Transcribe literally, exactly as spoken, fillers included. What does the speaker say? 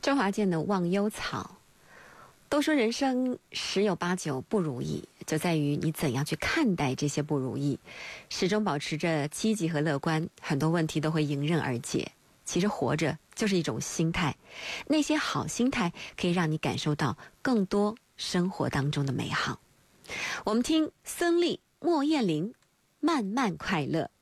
周华健的《忘忧草》。都说人生十有八九不如意，就在于你怎样去看待这些不如意。始终保持着积极和乐观，很多问题都会迎刃而解。其实活着就是一种心态，那些好心态可以让你感受到更多生活当中的美好。我们听孙俪、莫艳玲《慢慢快乐》。